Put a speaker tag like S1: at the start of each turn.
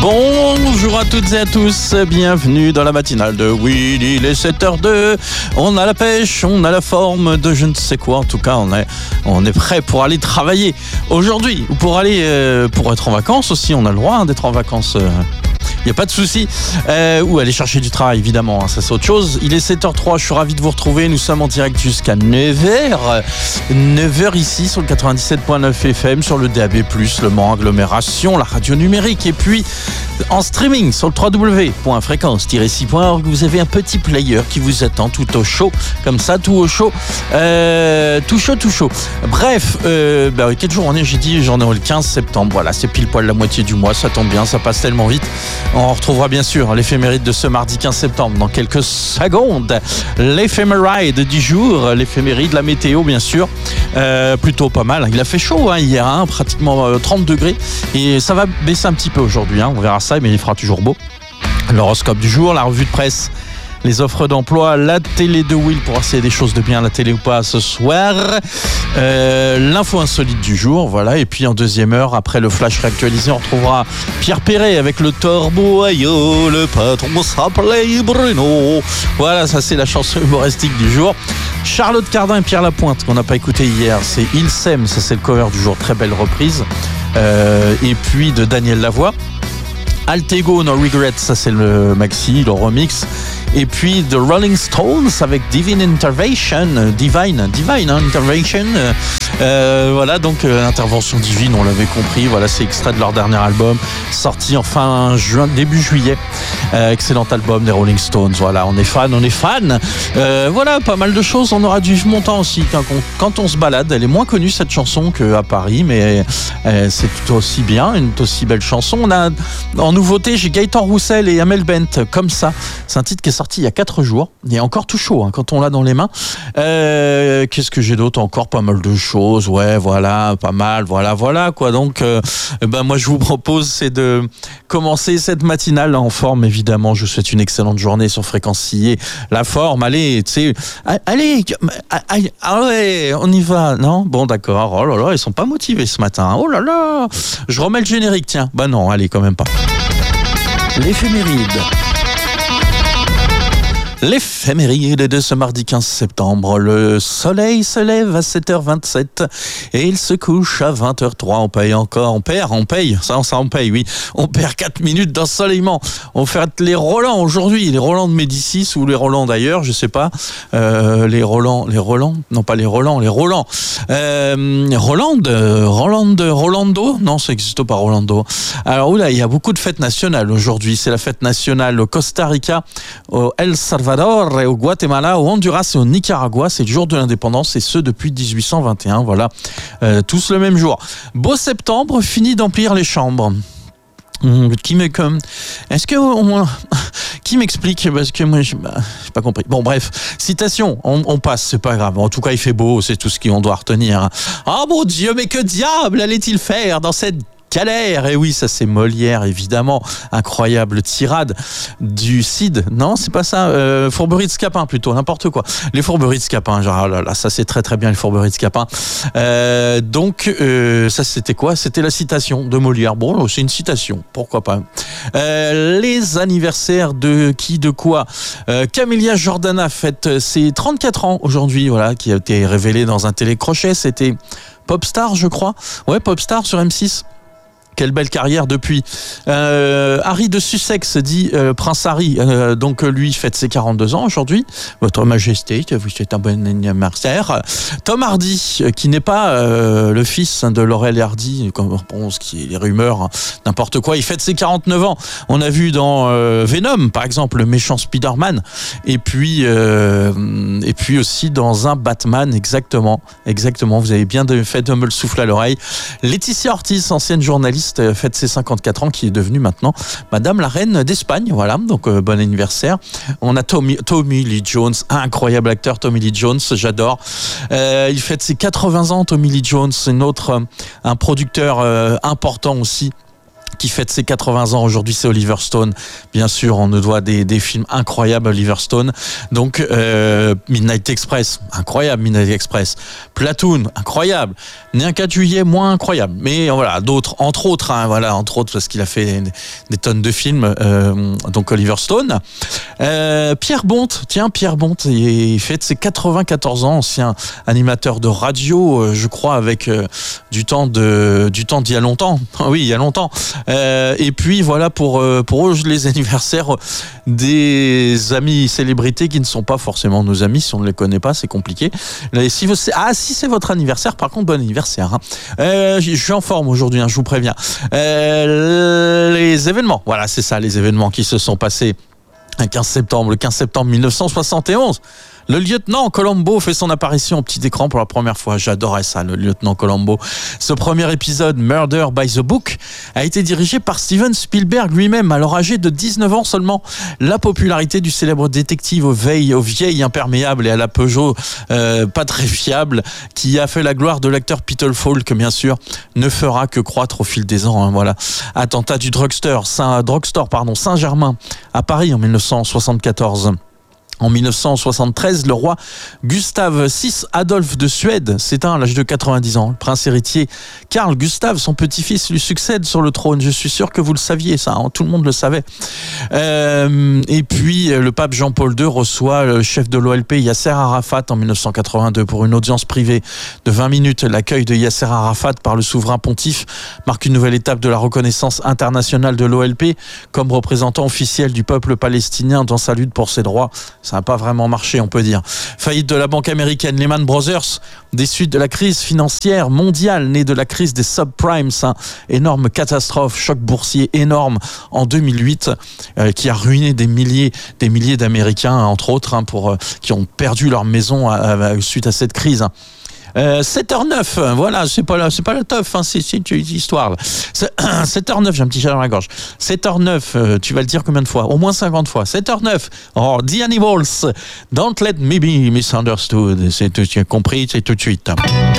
S1: Bonjour à toutes et à tous, bienvenue dans la matinale de Willy, il est 7h02, on a la pêche, on a la forme de je ne sais quoi, en tout cas on est prêt pour aller travailler aujourd'hui, ou pour être en vacances aussi, on a le droit d'être en vacances. Il n'y a pas de souci. Ou aller chercher du travail, évidemment, ça c'est autre chose. Il est 7h03, je suis ravi de vous retrouver. Nous sommes en direct jusqu'à 9h. 9h ici sur le 97.9 FM, sur le DAB+, le Mans Agglomération, la radio numérique. Et puis en streaming sur le www.fréquence-6.org, vous avez un petit player qui vous attend tout au chaud. Comme ça, tout au chaud. Tout chaud. Bref, quel jour on est ? J'ai dit, j'en ai le 15 septembre. Voilà, c'est pile poil la moitié du mois. Ça tombe bien, ça passe tellement vite. On retrouvera bien sûr l'éphéméride de ce mardi 15 septembre dans quelques secondes. L'éphéméride du jour, l'éphéméride, la météo bien sûr. Plutôt pas mal. Il a fait chaud hier, pratiquement 30 degrés. Et ça va baisser un petit peu aujourd'hui. On verra ça, mais il fera toujours beau. L'horoscope du jour, la revue de presse. Les offres d'emploi, la télé de Will pour voir s'il y a des choses de bien à la télé ou pas ce soir. L'info insolite du jour, voilà. Et puis en deuxième heure, après le flash réactualisé, on retrouvera Pierre Perret avec le torboyau. Le patron s'appelait Bruno. Voilà, ça c'est la chanson humoristique du jour. Charlotte Cardin et Pierre Lapointe, qu'on n'a pas écouté hier, c'est Il s'aime, ça c'est le cover du jour, très belle reprise. Et puis de Daniel Lavoie. Altego No Regrets, ça c'est le maxi, le remix. Et puis The Rolling Stones avec Divine Intervention. Voilà, donc intervention divine, on l'avait compris. Voilà, c'est extrait de leur dernier album, sorti en début juillet. Excellent album des Rolling Stones. Voilà, on est fan. Voilà, pas mal de choses. On aura du montant aussi. Quand on se balade, elle est moins connue cette chanson qu'à Paris, mais c'est tout aussi bien, une aussi belle chanson. On a en nouveauté, j'ai Gaëtan Roussel et Amel Bent, Comme ça. C'est un titre qui est sorti il y a 4 jours. Il est encore tout chaud quand on l'a dans les mains. Qu'est-ce que j'ai d'autre ? Encore pas mal de choses. Ouais, voilà, pas mal. Voilà quoi. Donc, moi, je vous propose, c'est de commencer cette matinale en forme. Évidemment, je vous souhaite une excellente journée sur Fréquence Sillé. La forme, allez, tu sais, allez, on y va. Non ? Bon, d'accord. Oh là là, ils sont pas motivés ce matin. Oh là là. Je remets le générique, tiens. Bah non, allez, quand même pas. L'éphéméride de ce mardi 15 septembre. Le soleil se lève à 7h27 et il se couche à 20h03. On paye encore, on paye. Ça on paye, oui. On perd 4 minutes d'ensoleillement. On fait les Roland aujourd'hui, les Roland de Médicis ou les Roland d'ailleurs, je sais pas. Les Roland, non pas les Roland. Rolando, non, ça n'existe pas Rolando. Alors il y a beaucoup de fêtes nationales aujourd'hui. C'est la fête nationale au Costa Rica, au El Salvador et au Guatemala, au Honduras et au Nicaragua. C'est le jour de l'indépendance et ce depuis 1821. Voilà, tous le même jour. Beau septembre, fini d'emplir les chambres. Qui m'explique, parce que moi j'ai pas compris. Bon bref, citation, on passe, c'est pas grave. En tout cas il fait beau, c'est tout ce qu'on doit retenir. Ah mon Dieu, mais que diable allait-il faire dans cette galère? Et oui, ça c'est Molière évidemment, incroyable tirade du Cid. Non, c'est pas ça, Fourberie de Scapin plutôt, n'importe quoi. Les Fourberies de Scapin, genre là, ça c'est très très bien les Fourberies de Scapin. Donc ça c'était quoi ? C'était la citation de Molière. Bon, c'est une citation, pourquoi pas. Les anniversaires de qui, de quoi ? Camélia Jordana fête ses 34 ans aujourd'hui, voilà, qui a été révélée dans un télécrochet. C'était Popstar, je crois. Ouais, Popstar sur M6. Quelle belle carrière depuis. Harry de Sussex dit Prince Harry, donc lui fête ses 42 ans aujourd'hui. Votre Majesté, vous souhaite un bon anniversaire. Tom Hardy, qui n'est pas le fils de Laurel et Hardy, comme on pense, qui est les rumeurs, n'importe quoi. Il fête ses 49 ans. On a vu dans Venom, par exemple, le méchant Spider-Man, et puis aussi dans un Batman, exactement. Vous avez bien fait de me le souffler à l'oreille. Laetitia Ortiz, ancienne journaliste, fête ses 54 ans, qui est devenue maintenant Madame la Reine d'Espagne. Voilà, donc bon anniversaire. On a Tommy Lee Jones, incroyable acteur Tommy Lee Jones, j'adore. Il fête ses 80 ans, Tommy Lee Jones, un producteur important aussi, qui fête ses 80 ans aujourd'hui, c'est Oliver Stone. Bien sûr, on nous doit des films incroyables, Oliver Stone. Donc, Midnight Express, incroyable, Midnight Express. Platoon, incroyable. Né un 4 juillet, moins incroyable. Mais voilà, d'autres, entre autres, parce qu'il a fait des tonnes de films. Donc, Oliver Stone. Pierre Bonte, il fête ses 94 ans, ancien animateur de radio, je crois, avec du temps d'il y a longtemps. Oui, il y a longtemps. Et puis voilà pour eux les anniversaires des amis célébrités qui ne sont pas forcément nos amis. Si on ne les connaît pas, c'est compliqué. Si c'est votre anniversaire, par contre, bon anniversaire. Je suis en forme aujourd'hui, je vous préviens. Les événements, voilà, c'est ça, les événements qui se sont passés le 15 septembre 1971. Le lieutenant Colombo fait son apparition au petit écran pour la première fois. J'adorais ça, le lieutenant Colombo. Ce premier épisode, Murder by the Book, a été dirigé par Steven Spielberg lui-même, alors âgé de 19 ans seulement. La popularité du célèbre détective aux vieilles imperméables et à la Peugeot pas très fiable, qui a fait la gloire de l'acteur Peter Falk, bien sûr, ne fera que croître au fil des ans. Voilà. Attentat du drugstore Saint-Germain à Paris en 1974. En 1973, le roi Gustave VI Adolphe de Suède s'éteint à l'âge de 90 ans. Le prince héritier Carl Gustave, son petit-fils, lui succède sur le trône. Je suis sûr que vous le saviez, ça, tout le monde le savait. Et puis, le pape Jean-Paul II reçoit le chef de l'OLP Yasser Arafat en 1982 pour une audience privée de 20 minutes. L'accueil de Yasser Arafat par le souverain pontife marque une nouvelle étape de la reconnaissance internationale de l'OLP comme représentant officiel du peuple palestinien dans sa lutte pour ses droits. Ça n'a pas vraiment marché, on peut dire. Faillite de la banque américaine Lehman Brothers, des suites de la crise financière mondiale née de la crise des subprimes, énorme catastrophe, choc boursier énorme en 2008 qui a ruiné des milliers d'Américains, entre autres, qui ont perdu leur maison suite à cette crise. 7h09, voilà, c'est pas la teuf, c'est une histoire. 7h09, j'ai un petit chat dans la gorge. 7h09, tu vas le dire combien de fois? Au moins 50 fois. 7h09, The Animals, Don't Let Me Be Misunderstood. Tu as compris, c'est tout de suite.